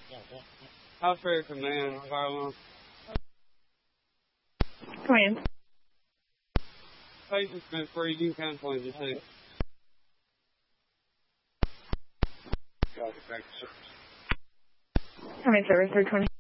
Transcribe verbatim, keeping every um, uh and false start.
Operator command, fire alarm. Command. Patient's been free, you can cancel the tank. Copy, back to service. Command service three twenty.